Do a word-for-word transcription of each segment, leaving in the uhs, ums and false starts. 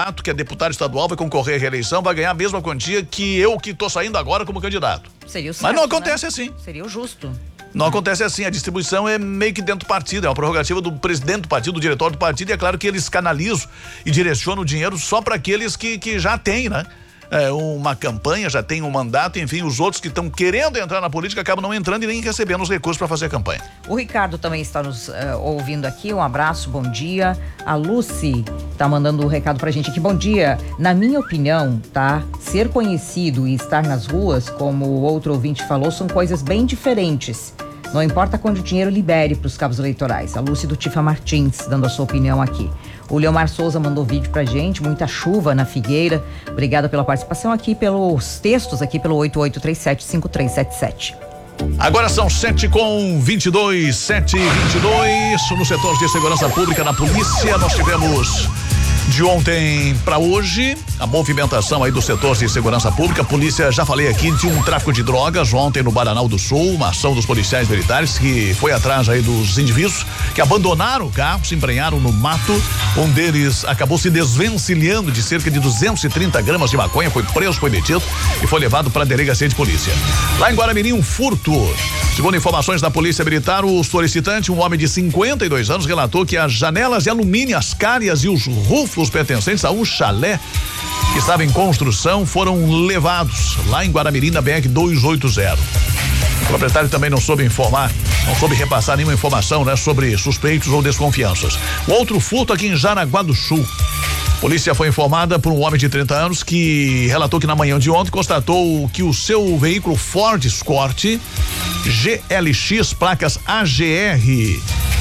candidato que é deputado estadual, vai concorrer à reeleição, vai ganhar a mesma quantia que eu que tô saindo agora como candidato. Seria o certo, Mas não acontece, né? assim. Seria o justo. Não acontece assim, a distribuição é meio que dentro do partido, é uma prerrogativa do presidente do partido, do diretório do partido, e é claro que eles canalizam e direcionam o dinheiro só para aqueles que, que já têm, né? É, uma campanha, já tem um mandato, enfim, os outros que estão querendo entrar na política acabam não entrando e nem recebendo os recursos para fazer a campanha. O Ricardo também está nos uh, ouvindo aqui, um abraço, bom dia. A Lucy está mandando um recado pra gente aqui, bom dia. Na minha opinião, tá? Ser conhecido e estar nas ruas, como o outro ouvinte falou, são coisas bem diferentes. Não importa quando o dinheiro libere para os cabos eleitorais. A Lúcia do Tifa Martins dando a sua opinião aqui. O Leomar Souza mandou vídeo pra gente, muita chuva na Figueira. Obrigada pela participação aqui, pelos textos aqui pelo oito oito três sete cinco três sete sete. Agora são sete com vinte e dois, sete e vinte e dois. No setor de segurança pública na polícia, nós tivemos de ontem para hoje a movimentação aí do setor de segurança pública. A polícia, já falei aqui, de um tráfico de drogas ontem no Bananal do Sul, uma ação dos policiais militares que foi atrás aí dos indivíduos que abandonaram o carro, se embrenharam no mato. Um deles acabou se desvencilhando de cerca de duzentos e trinta gramas de maconha, foi preso, foi detido e foi levado para a delegacia de polícia. Lá em Guaramirim, um furto. Segundo informações da polícia militar, o solicitante, um homem de cinquenta e dois anos, relatou que as janelas de alumínio, as calhas e os rufos pertencentes a um chalé que estava em construção foram levados lá em Guaramirim, na B R duzentos e oitenta. O proprietário também não soube informar, não soube repassar nenhuma informação, né, sobre suspeitos ou desconfianças. Um outro furto aqui em Jaraguá do Sul. A polícia foi informada por um homem de trinta anos que relatou que na manhã de ontem constatou que o seu veículo Ford Escort G L X, placas A G R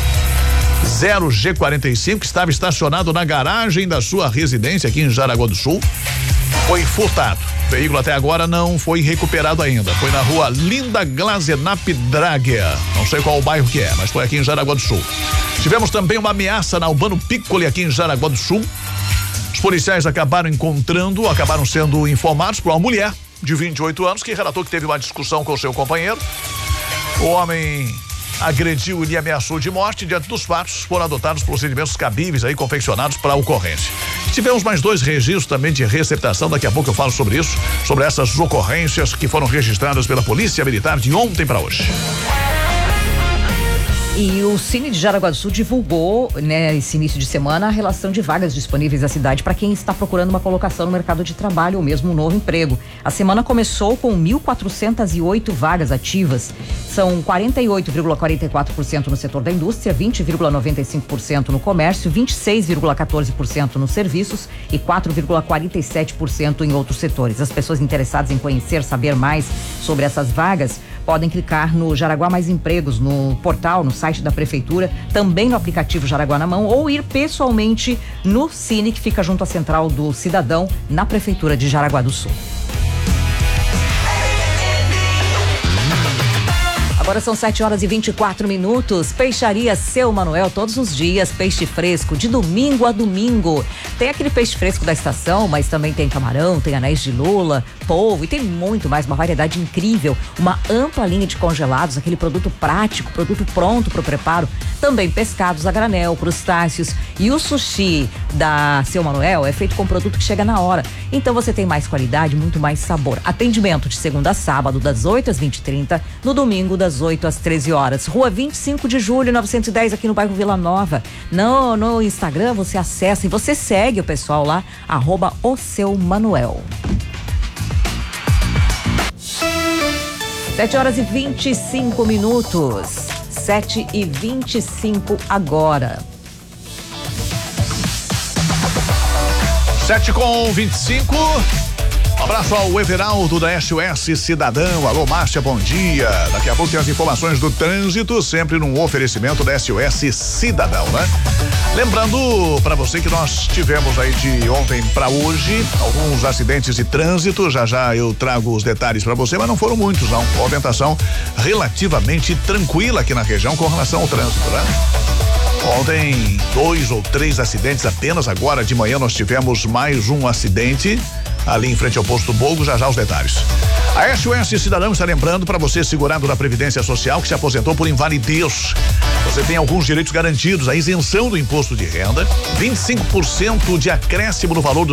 zero G quarenta e cinco, que estava estacionado na garagem da sua residência aqui em Jaraguá do Sul, foi furtado. O veículo até agora não foi recuperado ainda. Foi na rua Linda Glazenap Dragia. Não sei qual o bairro que é, mas foi aqui em Jaraguá do Sul. Tivemos também uma ameaça na Albano Piccoli aqui em Jaraguá do Sul. Os policiais acabaram encontrando, acabaram sendo informados por uma mulher de vinte e oito anos que relatou que teve uma discussão com o seu companheiro. O homem agrediu e lhe ameaçou de morte. Diante dos fatos, foram adotados procedimentos cabíveis aí, confeccionados para a ocorrência. Tivemos mais dois registros também de receptação, daqui a pouco eu falo sobre isso, sobre essas ocorrências que foram registradas pela Polícia Militar de ontem para hoje. E o Cine de Jaraguá do Sul divulgou, né, esse início de semana, a relação de vagas disponíveis na cidade para quem está procurando uma colocação no mercado de trabalho ou mesmo um novo emprego. A semana começou com mil quatrocentas e oito vagas ativas. São quarenta e oito vírgula quarenta e quatro por cento no setor da indústria, vinte vírgula noventa e cinco por cento no comércio, vinte e seis vírgula quatorze por cento nos serviços e quatro vírgula quarenta e sete por cento em outros setores. As pessoas interessadas em conhecer, saber mais sobre essas vagas, podem clicar no Jaraguá Mais Empregos, no portal, no site da prefeitura, também no aplicativo Jaraguá na Mão, ou ir pessoalmente no Cine, que fica junto à Central do Cidadão, na prefeitura de Jaraguá do Sul. Agora são sete horas e vinte e quatro minutos. Peixaria Seu Manuel, todos os dias, peixe fresco, de domingo a domingo. Tem aquele peixe fresco da estação, mas também tem camarão, tem anéis de lula, polvo e tem muito mais, uma variedade incrível. Uma ampla linha de congelados, aquele produto prático, produto pronto para o preparo. Também pescados a granel, crustáceos. E o sushi da Seu Manuel é feito com produto que chega na hora. Então você tem mais qualidade, muito mais sabor. Atendimento de segunda a sábado, das oito às vinte e trinta, no domingo, das oito às treze horas. Rua vinte e cinco de julho, novecentos e dez, aqui no bairro Vila Nova. No, no Instagram você acessa e você segue o pessoal lá, arroba o Seu Manuel. sete horas e vinte e cinco minutos. sete e vinte e cinco agora. sete com vinte e cinco. Um abraço ao Everaldo da S O S Cidadão. Alô, Márcia, bom dia. Daqui a pouco tem as informações do trânsito, sempre num oferecimento da S O S Cidadão, né? Lembrando para você que nós tivemos aí de ontem para hoje alguns acidentes de trânsito. Já já eu trago os detalhes para você, mas não foram muitos, não. Movimentação relativamente tranquila aqui na região com relação ao trânsito, né? Ontem, dois ou três acidentes apenas. Agora de manhã nós tivemos mais um acidente ali em frente ao posto Bogo, já já os detalhes. A S O S Cidadão está lembrando para você segurado da Previdência Social que se aposentou por invalidez. Você tem alguns direitos garantidos, a isenção do imposto de renda, vinte e cinco por cento de acréscimo no valor do